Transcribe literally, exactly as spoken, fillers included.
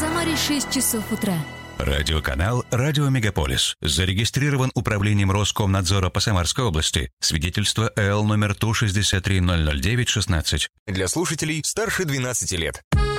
Самаре шесть часов утра. Радиоканал «Радио Мегаполис». Зарегистрирован Управлением Роскомнадзора по Самарской области. Свидетельство Л номер Ту шестьдесят три ноль ноль девять шестнадцать. Для слушателей старше двенадцати лет.